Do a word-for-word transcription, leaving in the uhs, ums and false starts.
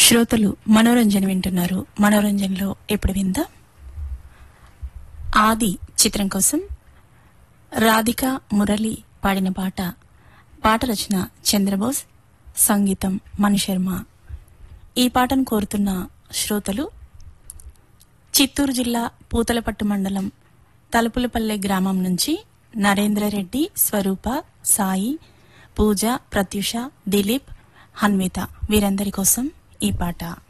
శ్రోతలు మనోరంజన వింటున్నారు. మనోరంజన్లో ఇప్పుడు విందా ఆది చిత్రం కోసం రాధిక మురళి పాడిన పాట. పాట రచన చంద్రబోస్, సంగీతం మణిశర్మ. ఈ పాటను కోరుతున్న శ్రోతలు చిత్తూరు జిల్లా పూతలపట్టు మండలం తలుపులపల్లె గ్రామం నుంచి నరేంద్రరెడ్డి, స్వరూప, సాయి, పూజ, ప్రత్యూష, దిలీప్, హన్విత. వీరందరి కోసం ఈ పాట.